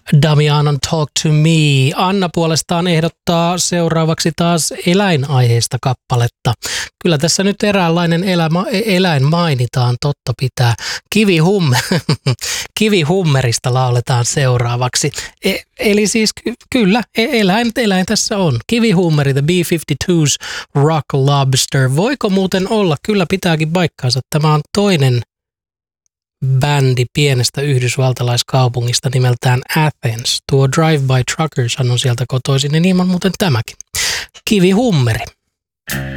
Damianon Talk to Me. Anna puolestaan ehdottaa seuraavaksi taas eläinaiheista kappaletta. Kyllä tässä nyt eräänlainen eläin mainitaan, totta pitää. Kivihummerista lauletaan seuraavaksi. Eli siis kyllä, eläin tässä on. Kivihummeri, The B-52's Rock Lobster. Voiko muuten olla? Kyllä pitääkin paikkaansa. Tämä on toinen bändi pienestä yhdysvaltalaiskaupungista nimeltään Athens. Tuo Drive By Truckers on sieltä kotoisin, ja niin on muuten tämäkin. Kivihummeri.